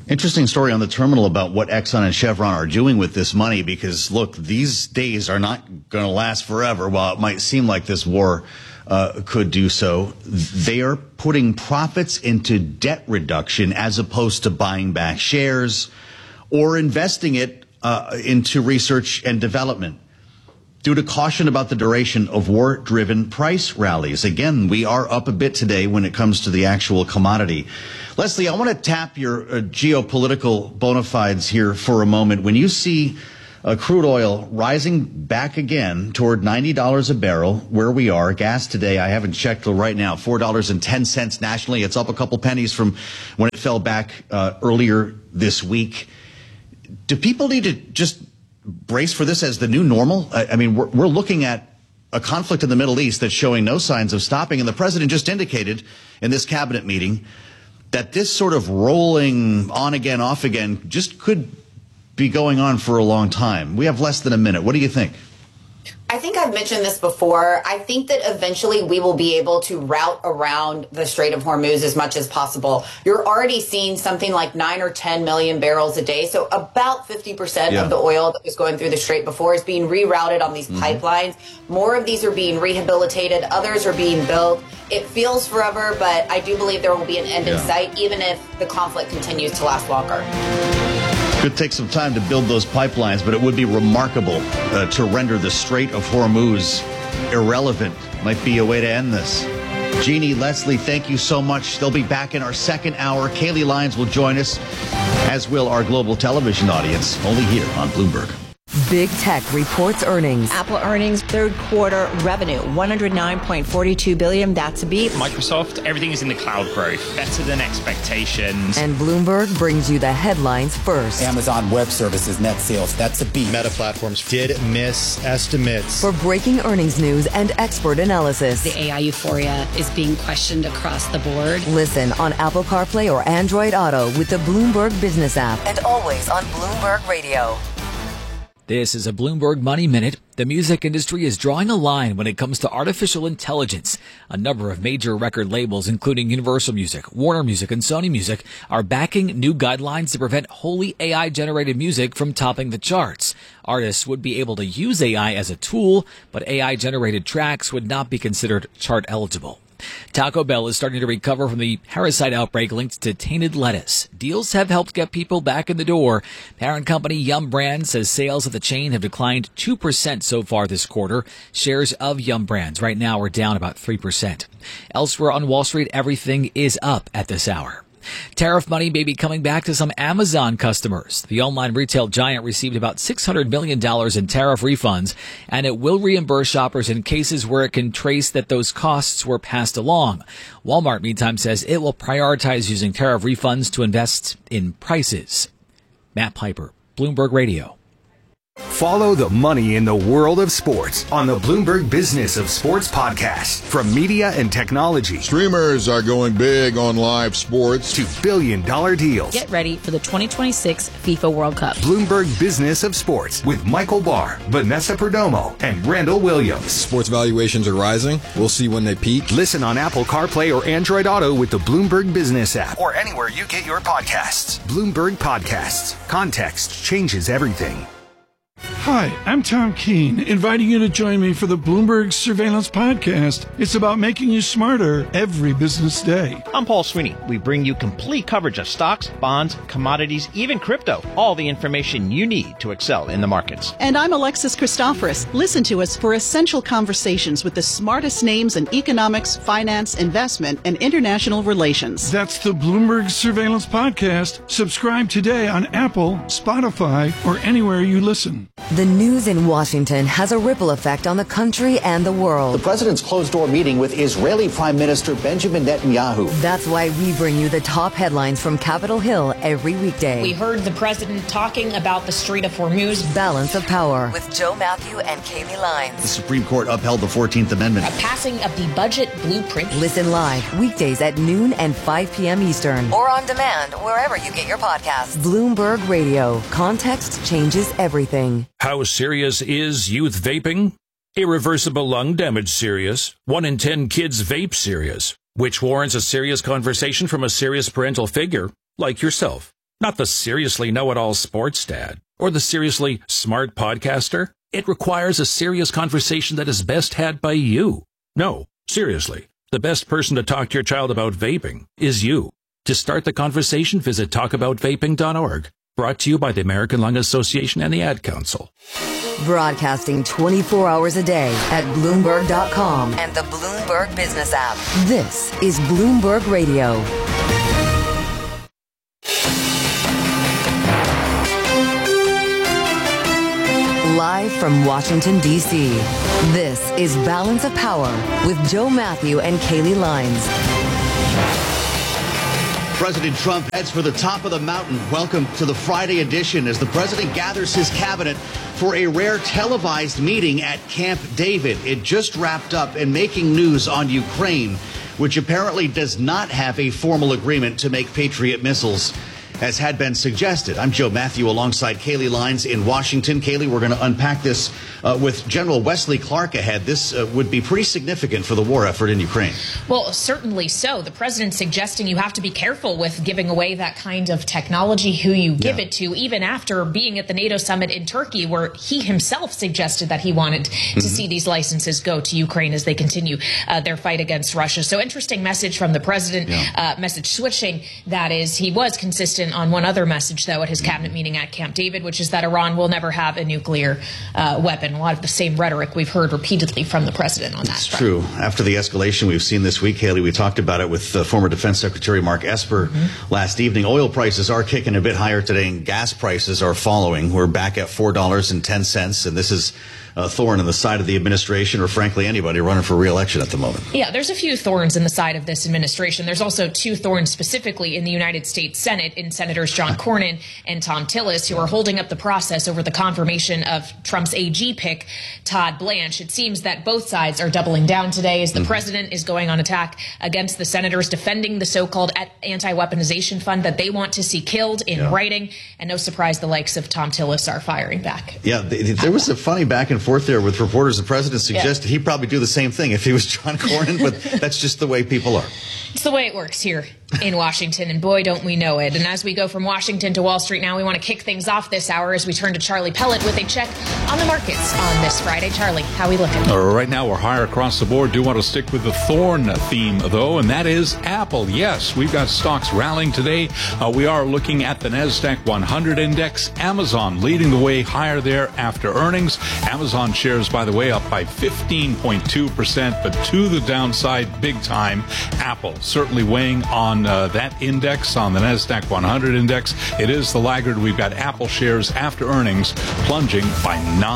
Interesting story on the terminal about what Exxon and Chevron are doing with this money, because, look, these days are not going to last forever. While it might seem like this war could do so, they are putting profits into debt reduction as opposed to buying back shares or investing it into research and development, due to caution about the duration of war-driven price rallies. Again, we are up a bit today when it comes to the actual commodity. Leslie, I want to tap your geopolitical bona fides here for a moment. When you see crude oil rising back again toward $90 a barrel, where we are, gas today, I haven't checked till right now, $4.10 nationally. It's up a couple pennies from when it fell back earlier this week. Do people need to just brace for this as the new normal? I mean, we're looking at a conflict in the Middle East that's showing no signs of stopping, and the president just indicated in this cabinet meeting that this sort of rolling on again, off again just could be going on for a long time. We have less than a minute. What do you think? I think I've mentioned this before. I think that eventually we will be able to route around the Strait of Hormuz as much as possible. You're already seeing something like 9 or 10 million barrels a day. So about 50% of the oil that was going through the Strait before is being rerouted on these pipelines. More of these are being rehabilitated. Others are being built. It feels forever, but I do believe there will be an end in sight, even if the conflict continues to last longer. Could take some time to build those pipelines, but it would be remarkable to render the Strait of Hormuz irrelevant. Might be a way to end this. Jeannie, Leslie, thank you so much. They'll be back in our second hour. Kaylee Lyons will join us, as will our global television audience, only here on Bloomberg. Big Tech reports earnings. Apple earnings, third quarter revenue, $109.42 billion. That's a beat. Microsoft, everything is in the cloud growth, better than expectations. And Bloomberg brings you the headlines first. Amazon Web Services net sales, that's a beat. Meta Platforms did miss estimates. For breaking earnings news and expert analysis. The AI euphoria is being questioned across the board. Listen on Apple CarPlay or Android Auto with the Bloomberg Business app. And always on Bloomberg Radio. This is a Bloomberg Money Minute. The music industry is drawing a line when it comes to artificial intelligence. A number of major record labels, including Universal Music, Warner Music, and Sony Music, are backing new guidelines to prevent wholly AI-generated music from topping the charts. Artists would be able to use AI as a tool, but AI-generated tracks would not be considered chart-eligible. Taco Bell is starting to recover from the parasite outbreak linked to tainted lettuce. Deals have helped get people back in the door. Parent company Yum Brands says sales of the chain have declined 2% so far this quarter. Shares of Yum Brands right now are down about 3%. Elsewhere on Wall Street, everything is up at this hour. Tariff money may be coming back to some Amazon customers. The online retail giant received about $600 million in tariff refunds, and it will reimburse shoppers in cases where it can trace that those costs were passed along. Walmart, meantime, says it will prioritize using tariff refunds to invest in prices. Matt Piper, Bloomberg Radio. Follow the money in the world of sports on the Bloomberg Business of Sports podcast. From media and technology, streamers are going big on live sports, to billion-dollar deals. Get ready for the 2026 FIFA World Cup. Bloomberg Business of Sports with Michael Barr, Vanessa Perdomo, and Randall Williams. Sports valuations are rising. We'll see when they peak. Listen on Apple CarPlay or Android Auto with the Bloomberg Business app, or anywhere you get your podcasts. Bloomberg Podcasts. Context changes everything. Hi, I'm Tom Keene, inviting you to join me for the Bloomberg Surveillance Podcast. It's about making you smarter every business day. I'm Paul Sweeney. We bring you complete coverage of stocks, bonds, commodities, even crypto. All the information you need to excel in the markets. And I'm Alexis Christoforous. Listen to us for essential conversations with the smartest names in economics, finance, investment, and international relations. That's the Bloomberg Surveillance Podcast. Subscribe today on Apple, Spotify, or anywhere you listen. The news in Washington has a ripple effect on the country and the world. The president's closed-door meeting with Israeli Prime Minister Benjamin Netanyahu. That's why we bring you the top headlines from Capitol Hill every weekday. We heard the president talking about the Strait of Hormuz. Balance of Power with Joe Matthew and Kaylee Lyons. The Supreme Court upheld the 14th Amendment. A passing of the budget blueprint. Listen live weekdays at noon and 5 p.m. Eastern. Or on demand wherever you get your podcasts. Bloomberg Radio. Context changes everything. How serious is youth vaping? Irreversible lung damage serious. 1 in 10 kids vape serious, which warrants a serious conversation from a serious parental figure like yourself. Not the seriously know-it-all sports dad or the seriously smart podcaster. It requires a serious conversation that is best had by you. No, seriously, the best person to talk to your child about vaping is you. To start the conversation, visit talkaboutvaping.org. Brought to you by the American Lung Association and the Ad Council. Broadcasting 24 hours a day at Bloomberg.com and the Bloomberg Business app. This is Bloomberg Radio. Live from Washington, D.C., this is Balance of Power with Joe Matthew and Kaylee Lines. President Trump heads for the top of the mountain. Welcome to the Friday edition as the president gathers his cabinet for a rare televised meeting at Camp David. It just wrapped up and making news on Ukraine, which apparently does not have a formal agreement to make Patriot missiles, as had been suggested. I'm Joe Matthew alongside Kaylee Lines in Washington. Kaylee, we're going to unpack this with General Wesley Clark ahead. This would be pretty significant for the war effort in Ukraine. Well, certainly so. The president's suggesting you have to be careful with giving away that kind of technology, who you give it to, even after being at the NATO summit in Turkey, where he himself suggested that he wanted to see these licenses go to Ukraine as they continue their fight against Russia. So interesting message from the president, message switching. That is, he was consistent on one other message, though, at his cabinet meeting at Camp David, which is that Iran will never have a nuclear weapon. A lot of the same rhetoric we've heard repeatedly from the president on that. It's true. After the escalation we've seen this week, Haley, we talked about it with former Defense Secretary Mark Esper last evening. Oil prices are kicking a bit higher today, and gas prices are following. We're back at $4.10, and this is a thorn in the side of the administration, or frankly anybody running for re-election at the moment. Yeah, there's a few thorns in the side of this administration. There's also two thorns specifically in the United States Senate in Senators John Cornyn and Thom Tillis, who are holding up the process over the confirmation of Trump's AG pick, Todd Blanche. It seems that both sides are doubling down today as the president is going on attack against the senators, defending the so-called anti-weaponization fund that they want to see killed in writing. And no surprise, the likes of Thom Tillis are firing back. Yeah, there was a funny back and forth there with reporters. The president suggested he'd probably do the same thing if he was John Cornyn, but that's just the way people are. It's the way it works here in Washington, and boy, don't we know it. And as we go from Washington to Wall Street now, we want to kick things off this hour as we turn to Charlie Pellet with a check on the markets on this Friday. Charlie, how are we looking? Right now, we're higher across the board. Do want to stick with the thorn theme, though, and that is Apple. Yes, we've got stocks rallying today. We are looking at the NASDAQ 100 index. Amazon leading the way higher there after earnings. Amazon shares, by the way, up by 15.2%, but to the downside big time. Apple certainly weighing on that index, on the NASDAQ 100 index. It is the laggard. We've got Apple shares after earnings plunging by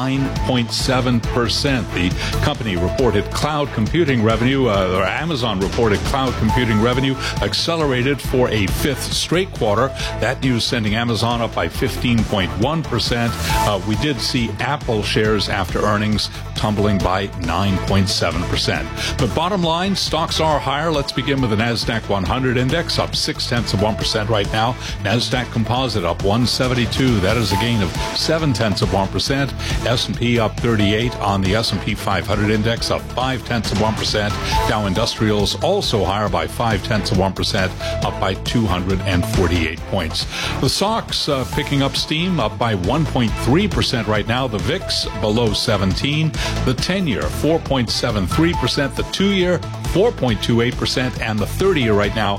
9.7%. The company reported cloud computing revenue, or Amazon reported cloud computing revenue accelerated for a fifth straight quarter. That news sending Amazon up by 15.1%. We did see Apple shares after earnings tumbling by 9.7%. But bottom line, stocks are higher. Let's begin with the NASDAQ 100 index, up 0.6% right now. NASDAQ Composite up 172. That is a gain of 0.7%. S&P up 38 on the S&P 500 index, up 0.5%. Dow Industrials also higher by 0.5%, up by 248 points. The SOX picking up steam, up by 1.3% right now. The VIX below 17. The 10-year 4.73%. The 2-year 4.28%, and the 30-year right now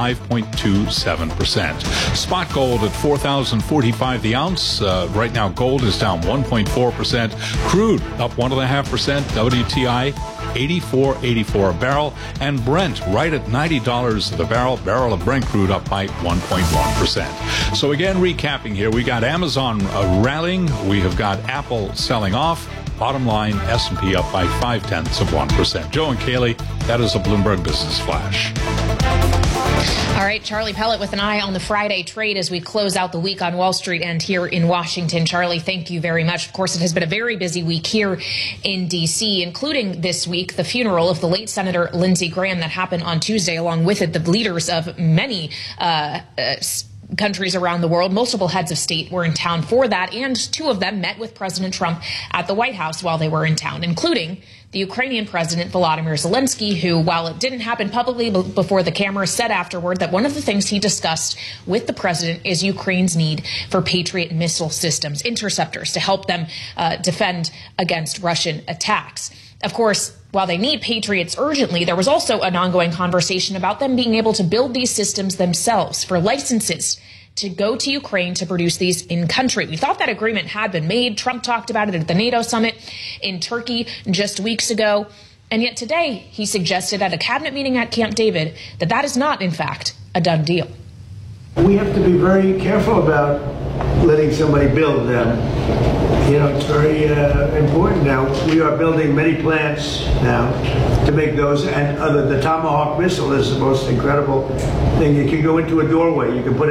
5.27%. Spot gold at $4,045 the ounce. Right now, gold is down 1.4%. Crude up 1.5%. WTI 84.84 a barrel, and Brent right at $90 the barrel. Barrel of Brent crude up by 1.1%. So again, recapping here, we got Amazon rallying. We have got Apple selling off. Bottom line, S&P up by 0.5%. Joe and Kaylee, that is a Bloomberg Business Flash. All right, Charlie Pellet with an eye on the Friday trade as we close out the week on Wall Street and here in Washington. Charlie, thank you very much. Of course, it has been a very busy week here in D.C., including this week, the funeral of the late Senator Lindsey Graham that happened on Tuesday. Along with it, the leaders of many countries around the world, multiple heads of state were in town for that, and two of them met with President Trump at the White House while they were in town, including The Ukrainian President Volodymyr Zelensky, who, while it didn't happen publicly before the camera, said afterward that one of the things he discussed with the president is Ukraine's need for Patriot missile systems, interceptors, to help them defend against Russian attacks. Of course, while they need Patriots urgently, there was also an ongoing conversation about them being able to build these systems themselves for licenses to go to Ukraine to produce these in country. We thought that agreement had been made. Trump talked about it at the NATO summit in Turkey just weeks ago. And yet today he suggested at a cabinet meeting at Camp David that that is not, in fact, a done deal. We have to be very careful about letting somebody build them. You know, it's very important now. We are building many plants now to make those, and the Tomahawk missile is the most incredible thing. You can go into a doorway, you can put it